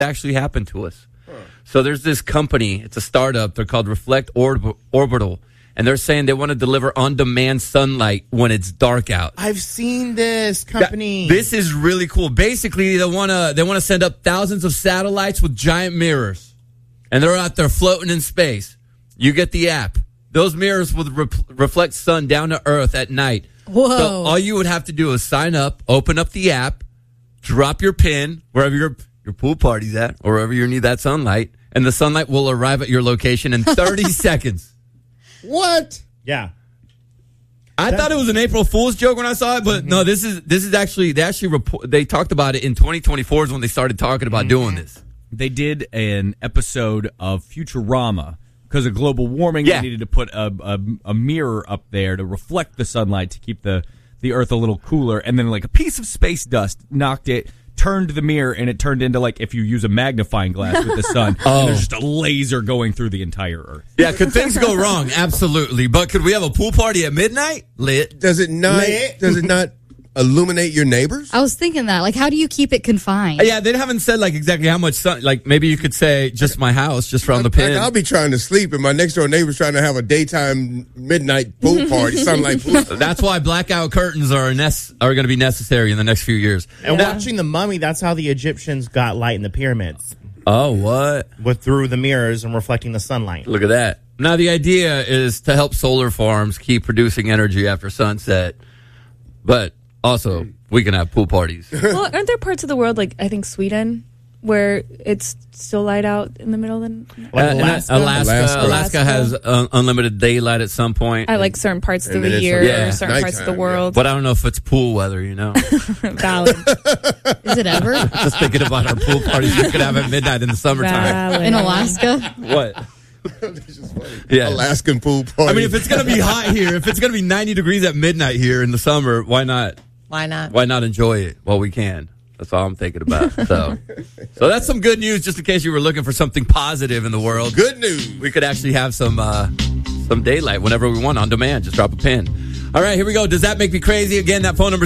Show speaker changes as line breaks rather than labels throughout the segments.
actually happened to us. So there's this company, it's a startup, they're called Reflect Orbital, and they're saying they want to deliver on-demand sunlight when it's dark out.
I've seen this company.
This is really cool. Basically, they want to send up thousands of satellites with giant mirrors, and they're out there floating in space. You get the app. Those mirrors will reflect sun down to Earth at night.
Whoa.
So all you would have to do is sign up, open up the app, drop your pin wherever your pool party's at, or wherever you need that sunlight, and the sunlight will arrive at your location in 30 seconds.
What?
Yeah.
I thought it was an April Fool's joke when I saw it, but no, this is actually they talked about it in 2024 is when they started talking about doing this.
They did an episode of Futurama because of global warming.
Yeah.
They needed to put a mirror up there to reflect the sunlight to keep the Earth a little cooler, and then like a piece of space dust knocked it. Turned the mirror, and it turned into like if you use a magnifying glass with the sun. And there's just a laser going through the entire Earth.
Yeah, could things go wrong? Absolutely. But could we have a pool party at midnight? Lit.
Does it not illuminate your neighbors?
I was thinking that. Like, how do you keep it confined?
Yeah, they haven't said like exactly how much sun. Like maybe you could say just my house, just from the pin.
I'll be trying to sleep, and my next door neighbor's trying to have a daytime midnight pool party, sunlight pool.
That's why blackout curtains are going to be necessary in the next few years.
And watching The Mummy, that's how the Egyptians got light in the pyramids.
Oh, what?
Through the mirrors and reflecting the sunlight.
Look at that. Now the idea is to help solar farms keep producing energy after sunset, but also we can have pool parties.
Well, aren't there parts of the world, like I think Sweden, where it's still light out in the middle of the night?
Alaska has unlimited daylight at some point.
I like certain parts of
And
the
then it's
year,
nighttime,
or certain parts of the world.
But I don't know if it's pool weather, you know.
Valid.
Is it ever?
Just thinking about our pool parties we could have at midnight in the summertime.
Valid.
In Alaska?
What?
This is funny.
Yeah.
Alaskan pool party.
I mean, if it's going to be hot here, if it's going to be 90 degrees at midnight here in the summer, why not?
Why not?
Why not enjoy it while we can? That's all I'm thinking about. So that's some good news, just in case you were looking for something positive in the world.
Good news.
We could actually have some daylight whenever we want on demand. Just drop a pin. All right, here we go. Does that make me crazy? Again, that phone number is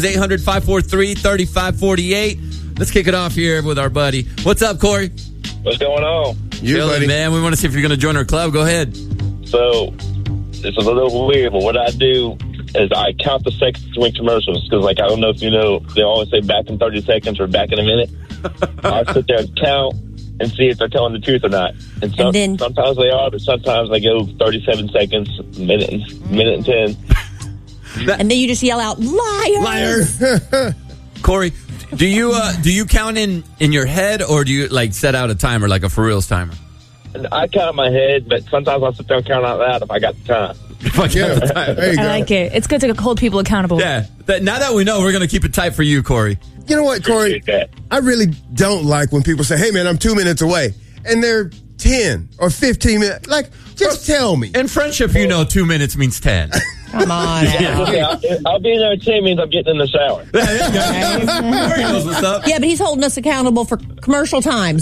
800-543-3548. Let's kick it off here with our buddy. What's up, Corey?
What's going on?
Chilling, man. We want to see if you're going to join our club. Go ahead.
So, this is a little weird, but what I do is I count the seconds between commercials, because, like, I don't know if you know, they always say back in 30 seconds or back in a minute. I sit there and count and see if they're telling the truth or not. And sometimes they are, but sometimes they go 37 seconds, minute and 10.
And then you just yell out, liar!
Corey, do you count in your head, or do you like set out a timer, like a for reals timer?
And I count in my head, but sometimes I'll sit there and count out loud if I got the time.
There you go.
I like it. It's good to hold people accountable.
Yeah. Now that we know, we're going to keep it tight for you, Corey.
You know what, Corey? I really don't like when people say, hey, man, I'm 2 minutes away. And they're 10 or 15 minutes. Like, just tell me.
In friendship, 2 minutes means 10.
Come on.
Okay, I'll be there in 10 means I'm getting in the shower.
Corey knows what's up.
Yeah, but he's holding us accountable for commercial times.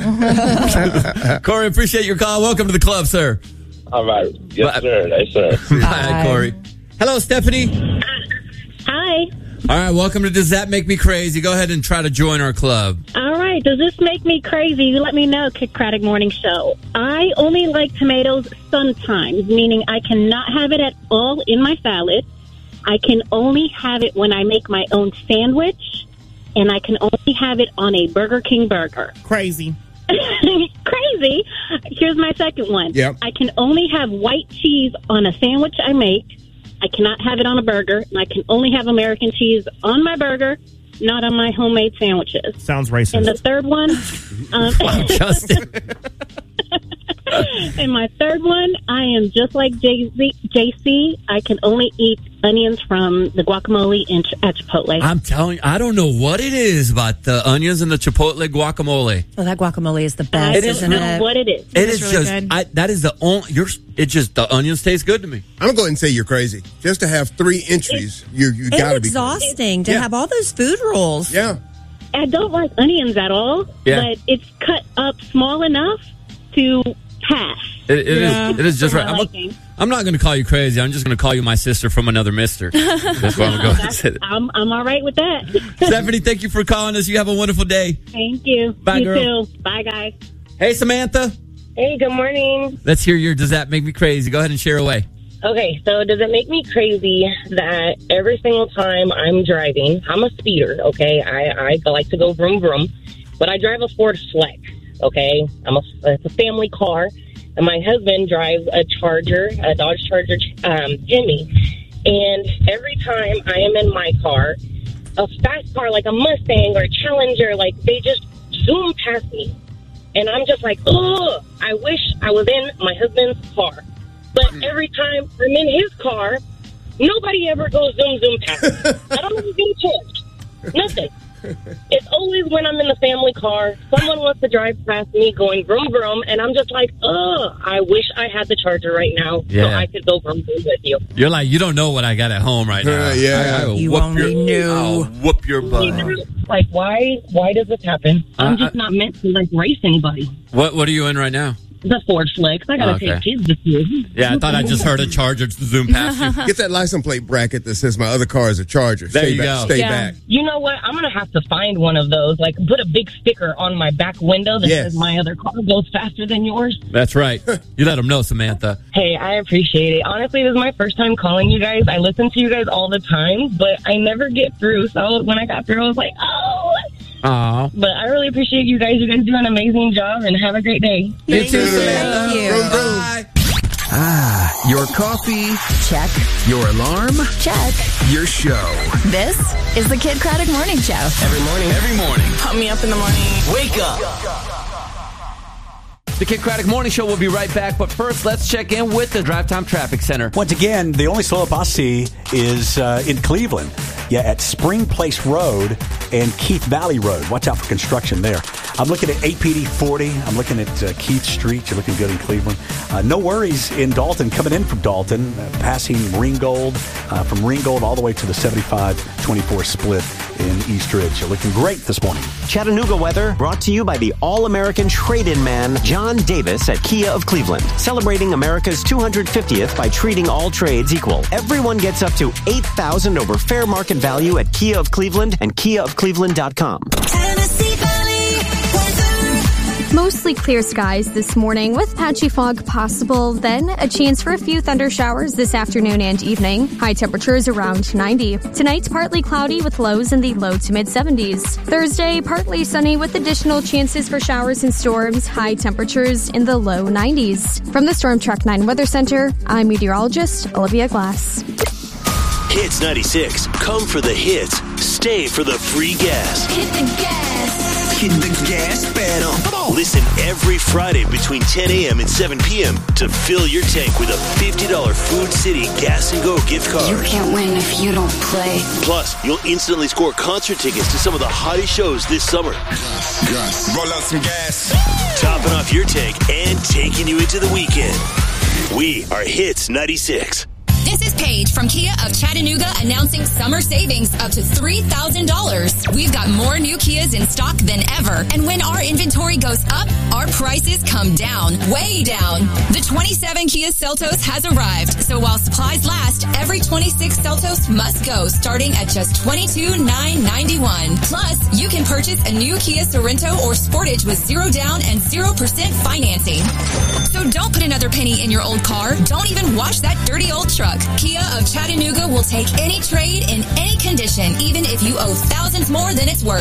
Yeah. Corey, appreciate your call. Welcome to the club, sir.
All right. Yes, sir. Yes, sir.
Hi, Corey. Hello, Stephanie.
Hi.
All right, welcome to Does That Make Me Crazy? Go ahead and try to join our club.
All right. Does this make me crazy? You let me know, Kick Craddock Morning Show. I only like tomatoes sometimes, meaning I cannot have it at all in my salad. I can only have it when I make my own sandwich, and I can only have it on a Burger King burger.
Crazy.
Crazy. Here's my second one.
Yep.
I can only have white cheese on a sandwich I make. I cannot have it on a burger, and I can only have American cheese on my burger, not on my homemade sandwiches.
Sounds racist.
And the third one,
Justin.
and my third one, I am just like JC. I can only eat onions from the guacamole at Chipotle.
I'm telling you, I don't know what it is about the onions and the Chipotle guacamole.
Well, that guacamole is the best,
I don't know what it is.
It is
really
just,
good.
that is the only, the onions taste good to me.
I'm going to go ahead and say you're crazy. Just to have 3 entries, you got to
It's
be
exhausting to have all those food rules.
Yeah.
I don't like onions at all,
Yeah.
but it's cut up small enough to pass.
It is just right. I'm not going to call you crazy. I'm just going to call you my sister from another mister. That's what I'm going to say.
I'm all right with that.
Stephanie, thank you for calling us. You have a wonderful day.
Thank you.
Bye,
you
girl.
too. Bye, guys.
Hey, Samantha.
Hey, good morning.
Let's hear your Does That Make Me Crazy? Go ahead and share away.
Okay, so does it make me crazy that every single time I'm driving, I'm a speeder, okay? I like to go vroom vroom, but I drive a Ford Flex, okay? It's a family car, and my husband drives a Dodge Charger Hemi, and every time I am in my car, a fast car like a Mustang or a Challenger, like they just zoom past me, and I'm just like, oh, I wish I was in my husband's car. But every time I'm in his car, nobody ever goes zoom, zoom past me. I don't even get a chance. Nothing. It's always when I'm in the family car, someone wants to drive past me going vroom, vroom, and I'm just like, oh, I wish I had the Charger right now so I could go vroom, vroom with you.
You're like, you don't know what I got at home right now.
You only knew.
I'll whoop your butt.
Like, why does this happen? I'm just not meant to, like, race anybody.
What are you in right now?
The Ford Flex. I gotta take kids this year.
Yeah, I thought I just heard a Charger zoom past you.
Get that license plate bracket that says my other car is a Charger.
There you go.
Stay back.
You know what? I'm gonna have to find one of those. Like, put a big sticker on my back window that says my other car goes faster than yours.
That's right. You let them know, Samantha.
Hey, I appreciate it. Honestly, this is my first time calling you guys. I listen to you guys all the time, but I never get through. So when I got through, I was like, oh.
Aww.
But I really appreciate you guys. You guys do an amazing job, and have a great day.
You too, Samantha.
Thank you.
Bye.
Your coffee?
Check.
Your alarm?
Check.
Your show.
This is the Kid Craddock Morning Show.
Every morning.
Pump me up in the morning.
Wake up.
The Kid Craddock Morning Show will be right back, but first, let's check in with the Drive Time Traffic Center.
Once again, the only slow up I see is in Cleveland. Yeah, at Spring Place Road and Keith Valley Road. Watch out for construction there. I'm looking at APD 40. I'm looking at Keith Street. You're looking good in Cleveland. No worries in Dalton, coming in from Dalton, passing Ringgold, from Ringgold all the way to the 75-24 split in East Ridge. You're looking great this morning.
Chattanooga weather brought to you by the All-American Trade-In Man, John Davis at Kia of Cleveland. Celebrating America's 250th by treating all trades equal. Everyone gets up to $8,000 over fair market value at Kia of Cleveland and KiaofCleveland.com.
Tennessee Valley weather. Mostly clear skies this morning with patchy fog possible. Then a chance for a few thunder showers this afternoon and evening. High temperatures around 90. Tonight, partly cloudy with lows in the low to mid 70s. Thursday, partly sunny with additional chances for showers and storms. High temperatures in the low 90s. From the Storm Track 9 Weather Center, I'm meteorologist Olivia Glass.
Hits 96. Come for the hits. Stay for the free gas.
Hit the gas.
Hit the gas pedal. Come on. Listen every Friday between 10 a.m. and 7 p.m. to fill your tank with a $50 Food City Gas and Go gift card.
You can't win if you don't play.
Plus, you'll instantly score concert tickets to some of the hottest shows this summer.
Gus, roll out some gas.
Topping off your tank and taking you into the weekend. We are Hits 96.
This is Paige from Kia of Chattanooga announcing summer savings up to $3,000. We've got more new Kias in stock than ever. And when our inventory goes up, our prices come down, way down. The 27 Kia Seltos has arrived. So while supplies last, every 26 Seltos must go, starting at just $22,991. Plus, you can purchase a new Kia Sorento or Sportage with 0 down and 0% financing. So don't put another penny in your old car. Don't even wash that dirty old truck. Kia of Chattanooga will take any trade in any condition, even if you owe thousands more than it's worth.